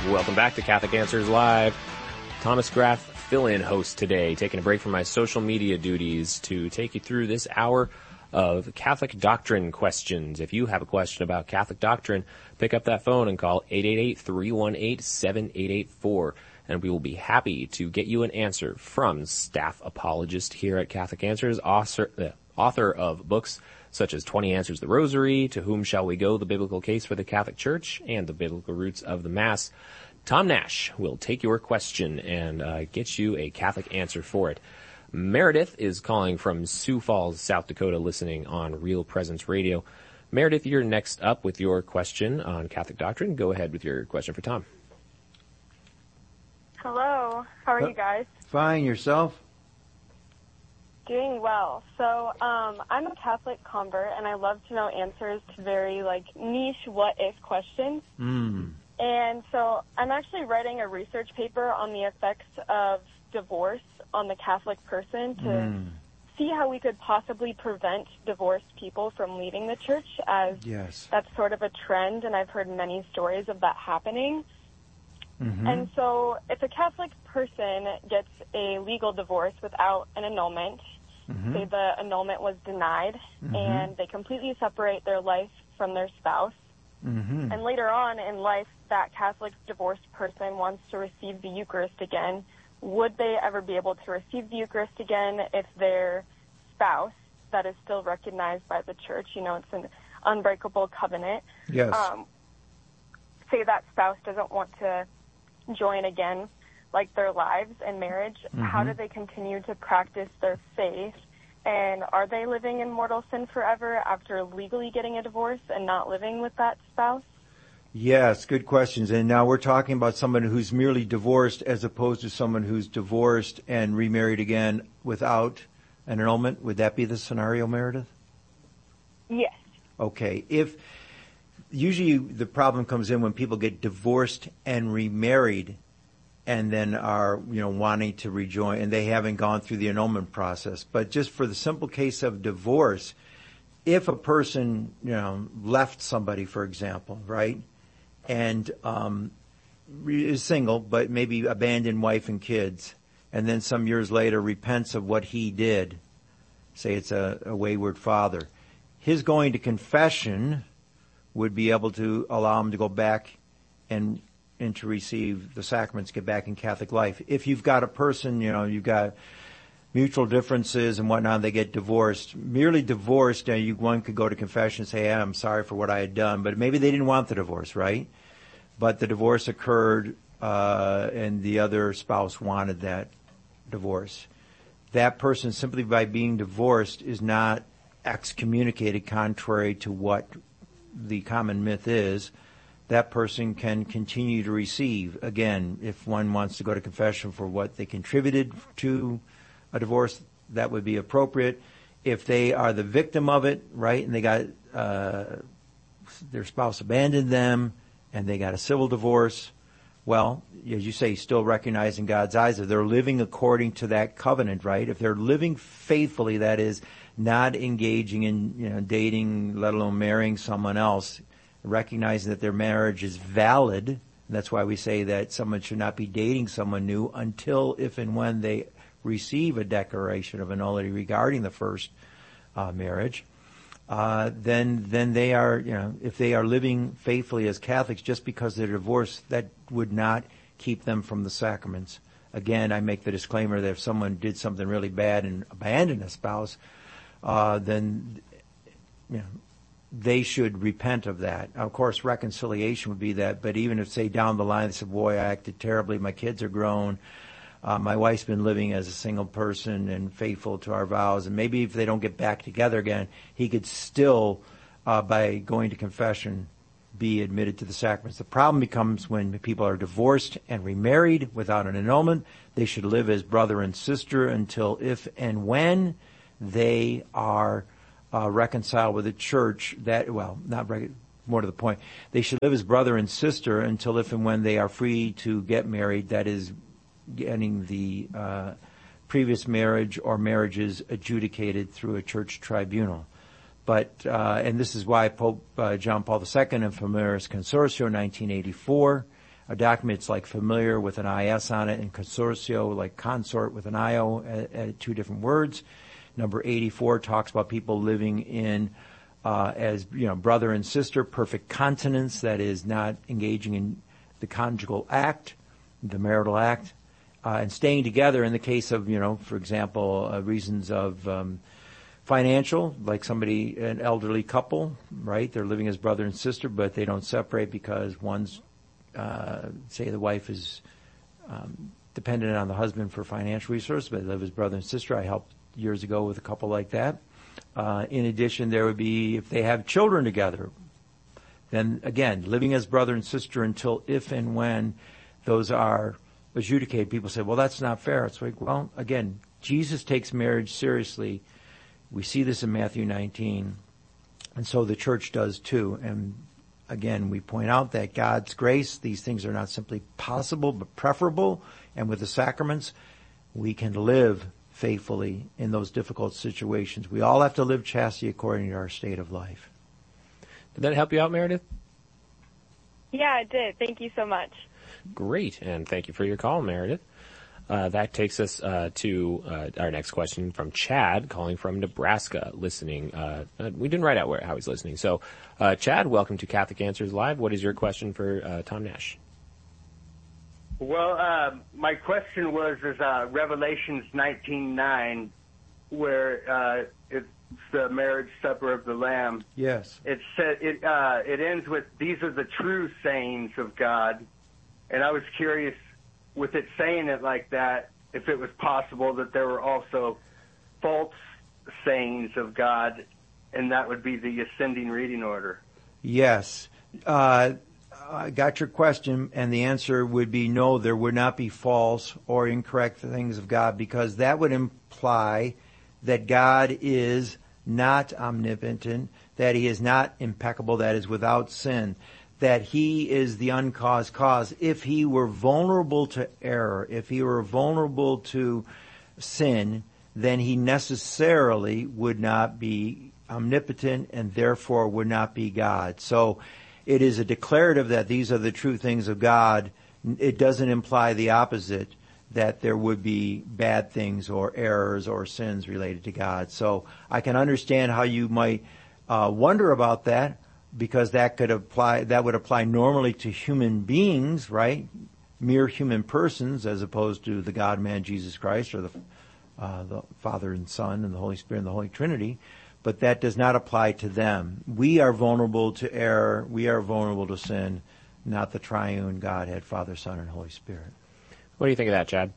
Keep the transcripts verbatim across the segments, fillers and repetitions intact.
Welcome back to Catholic Answers Live. Thomas Graff, fill-in host today, taking a break from my social media duties to take you through this hour of Catholic doctrine questions. If you have a question about Catholic doctrine, pick up that phone and call eight eight eight, three one eight, seven eight eight four, and we will be happy to get you an answer from staff apologist here at Catholic Answers, author, uh, author of books such as twenty Answers the Rosary, To Whom Shall We Go, The Biblical Case for the Catholic Church, and The Biblical Roots of the Mass. Tom Nash will take your question and uh, get you a Catholic answer for it. Meredith is calling from Sioux Falls, South Dakota, listening on Real Presence Radio. Meredith, you're next up with your question on Catholic doctrine. Go ahead with your question for Tom. Hello. How are you guys? Fine. Yourself? Doing well. So um, I'm a Catholic convert, and I love to know answers to very like niche what-if questions. Mm. And so I'm actually writing a research paper on the effects of divorce on the Catholic person to mm. see how we could possibly prevent divorced people from leaving the church, as yes. that's sort of a trend, and I've heard many stories of that happening. Mm-hmm. And so if a Catholic person gets a legal divorce without an annulment, mm-hmm. say the annulment was denied, mm-hmm. and they completely separate their life from their spouse, mm-hmm. and later on in life that Catholic divorced person wants to receive the Eucharist again, would they ever be able to receive the Eucharist again if their spouse, that is still recognized by the church, you know, it's an unbreakable covenant, yes. um, say that spouse doesn't want to join again, like their lives and marriage, mm-hmm. how do they continue to practice their faith? And are they living in mortal sin forever after legally getting a divorce and not living with that spouse? Yes, good questions. And now we're talking about someone who's merely divorced as opposed to someone who's divorced and remarried again without an annulment. Would that be the scenario, Meredith? Yes. Okay. If usually the problem comes in when people get divorced and remarried and then are, you know, wanting to rejoin, and they haven't gone through the annulment process. But just for the simple case of divorce, if a person, you know, left somebody, for example, right, and um, is single, but maybe abandoned wife and kids, and then some years later repents of what he did, say it's a, a wayward father, his going to confession would be able to allow him to go back and and to receive the sacraments, get back in Catholic life. If you've got a person, you know, you've got mutual differences and whatnot, they get divorced, merely divorced, you know, you, one could go to confession and say, hey, I'm sorry for what I had done, but maybe they didn't want the divorce, right? But the divorce occurred, uh, and the other spouse wanted that divorce. That person, simply by being divorced, is not excommunicated contrary to what the common myth is. That person can continue to receive. Again, if one wants to go to confession for what they contributed to a divorce, that would be appropriate. If they are the victim of it, right, and they got uh, their spouse abandoned them and they got a civil divorce, well, as you say, still recognizing God's eyes, if they're living according to that covenant, right? If they're living faithfully, that is, not engaging in, you know, dating, let alone marrying someone else, recognizing that their marriage is valid. And that's why we say that someone should not be dating someone new until, if and when they receive a declaration of nullity regarding the first uh, marriage. Uh, then, then they are, you know, if they are living faithfully as Catholics, just because they're divorced, that would not keep them from the sacraments. Again, I make the disclaimer that if someone did something really bad and abandoned a spouse, uh, then, you know, they should repent of that. Of course, reconciliation would be that, but even if, say, down the line, they said, boy, I acted terribly, my kids are grown, uh, my wife's been living as a single person and faithful to our vows, and maybe if they don't get back together again, he could still, uh, by going to confession, be admitted to the sacraments. The problem becomes when people are divorced and remarried without an annulment. They should live as brother and sister until if and when they are Uh, reconcile with the church. That, well, not rec- more to the point, they should live as brother and sister until if and when they are free to get married, that is, getting the uh, previous marriage or marriages adjudicated through a church tribunal. But, uh, and this is why Pope uh, John Paul the Second in Familiaris Consortio nineteen eighty-four a document that's like familiar with an I S on it, and consortio like consort with an I O, uh, uh, two different words. Number eighty-four talks about people living in uh, as you know brother and sister, perfect continence, that is not engaging in the conjugal act, the marital act, uh, and staying together in the case of you know, for example, uh, reasons of um, financial, like somebody, an elderly couple, right? They're living as brother and sister, but they don't separate because one's, uh, say the wife is um, dependent on the husband for financial resources, but they live as brother and sister. I helped years ago with a couple like that. Uh, in addition, there would be, if they have children together, then again, living as brother and sister until if and when those are adjudicated. People say, well, that's not fair. It's like, well, again, Jesus takes marriage seriously. We see this in Matthew nineteen, and so the church does too. And again, we point out that God's grace, these things are not simply possible, but preferable. And with the sacraments, we can live faithfully in those difficult situations. We all have to live chastity according to our state of life. Did that help you out, Meredith? Yeah, it did. Thank you so much. Great, and thank you for your call, Meredith. Uh, that takes us uh, to uh, our next question from Chad, calling from Nebraska, listening. Uh, uh, we didn't write out where, how he's listening. So, uh, Chad, welcome to Catholic Answers Live. What is your question for uh, Tom Nash? Well, uh, my question was is uh, Revelations nineteen nine, where uh, it's the marriage supper of the Lamb. Yes. It said it. Uh, it ends with, "These are the true sayings of God," and I was curious, with it saying it like that, if it was possible that there were also false sayings of God, and that would be the ascending reading order. Yes. Uh, I got your question, and the answer would be no, there would not be false or incorrect things of God, because that would imply that God is not omnipotent, that he is not impeccable, that is without sin, that he is the uncaused cause. If he were vulnerable to error, if he were vulnerable to sin, then he necessarily would not be omnipotent and therefore would not be God. So it is a declarative that these are the true things of God. It doesn't imply the opposite, that there would be bad things or errors or sins related to God. So I can understand how you might uh, wonder about that, because that could apply, that would apply normally to human beings, right? Mere human persons, as opposed to the God-man Jesus Christ, or the, uh, the Father and Son and the Holy Spirit and the Holy Trinity. But that does not apply to them. We are vulnerable to error. We are vulnerable to sin, not the triune Godhead, Father, Son, and Holy Spirit. What do you think of that, Chad?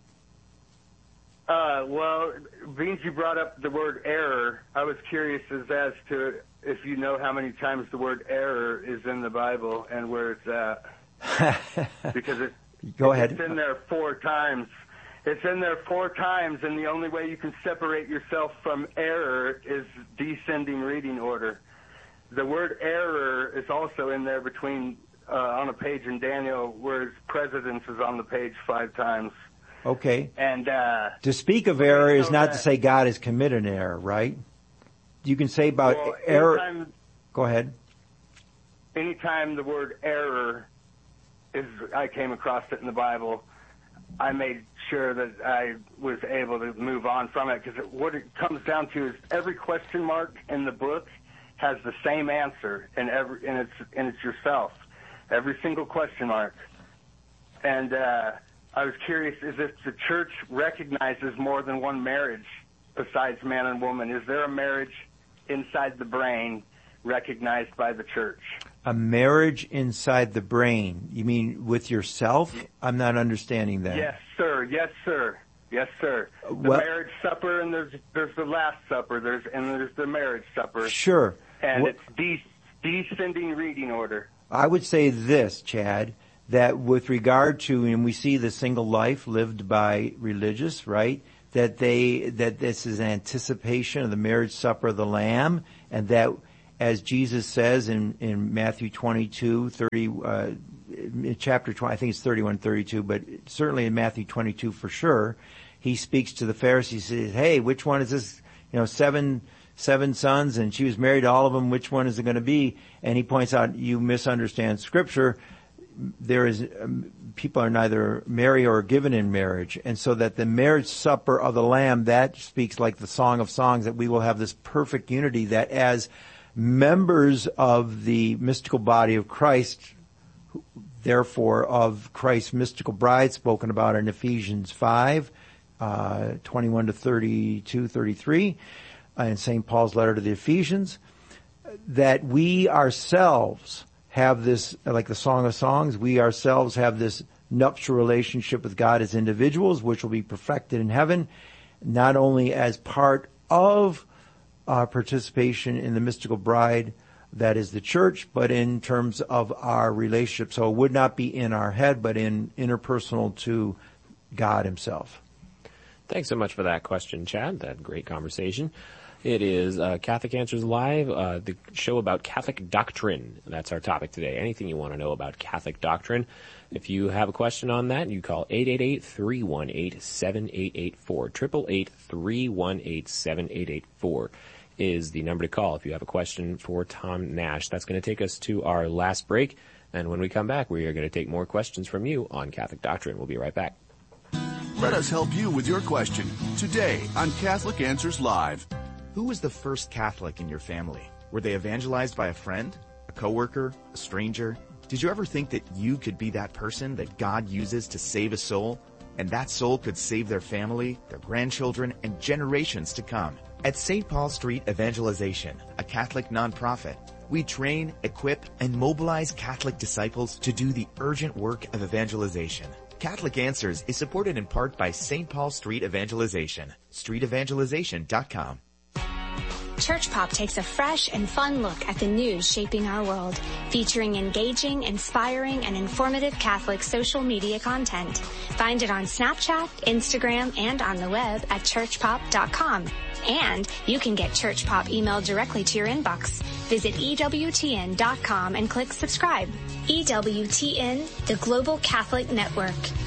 Uh, well, being you brought up the word error, I was curious as, as to if you know how many times the word error is in the Bible and where it's at. Because it, Go ahead. It's in there four times. It's in there four times, and the only way you can separate yourself from error is descending reading order. The word error is also in there between uh, on a page in Daniel, whereas presidents is on the page five times. Okay. And uh, to speak of error is not that, to say God has committed an error, right? You can say about well, error. Anytime, Go ahead. Anytime the word error is, I came across it in the Bible, I made sure that I was able to move on from it, because what it comes down to is every question mark in the book has the same answer, and every and it's and it's yourself, every single question mark. And uh, I was curious, is if the church recognizes more than one marriage besides man and woman? Is there a marriage inside the brain recognized by the church? A marriage inside the brain? You mean with yourself? I'm not understanding that. Yes, sir. Yes, sir. Yes, sir. The Well- marriage supper, and there's there's the last supper. There's and there's the marriage supper. Sure. And What- it's de- descending reading order. I would say this, Chad, that with regard to, and we see the single life lived by religious, right? That they, that this is anticipation of the marriage supper of the Lamb, and that, as Jesus says in, in Matthew twenty-two, thirty, uh, in chapter twenty, I think it's thirty-one, thirty-two, but certainly in Matthew twenty-two for sure, he speaks to the Pharisees, he says, hey, which one is this, you know, seven, seven sons, and she was married to all of them, which one is it going to be? And he points out, you misunderstand Scripture. there is um, people are neither married or given in marriage, and so that the marriage supper of the Lamb, that speaks like the Song of Songs, that we will have this perfect unity, that as members of the mystical body of Christ, therefore of Christ's mystical bride, spoken about in Ephesians five, uh, twenty-one to thirty-two, thirty-three, uh, in Saint Paul's letter to the Ephesians, that we ourselves have this, like the Song of Songs, we ourselves have this nuptial relationship with God as individuals, which will be perfected in heaven, not only as part of our participation in the mystical bride, that is the church, but in terms of our relationship. So it would not be in our head, but in interpersonal to God himself. Thanks so much for that question, Chad. That great conversation. It is uh, Catholic Answers Live, uh, the show about Catholic doctrine. That's our topic today. Anything you want to know about Catholic doctrine. If you have a question on that, you call eight eight eight, three one eight, seven eight eight four. eight eight eight, three one eight, seven eight eight four is the number to call if you have a question for Tom Nash. That's going to take us to our last break. And when we come back, we are going to take more questions from you on Catholic doctrine. We'll be right back. Let us help you with your question today on Catholic Answers Live. Who was the first Catholic in your family? Were they evangelized by a friend, a coworker, a stranger? Did you ever think that you could be that person that God uses to save a soul? And that soul could save their family, their grandchildren, and generations to come. At Saint Paul Street Evangelization, a Catholic nonprofit, we train, equip, and mobilize Catholic disciples to do the urgent work of evangelization. Catholic Answers is supported in part by Saint Paul Street Evangelization, street evangelization dot com. Church Pop takes a fresh and fun look at the news shaping our world, featuring engaging, inspiring, and informative Catholic social media content. Find it on Snapchat, Instagram, and on the web at church pop dot com. And you can get Church Pop emailed directly to your inbox. Visit E W T N dot com and click subscribe. E W T N, the Global Catholic Network.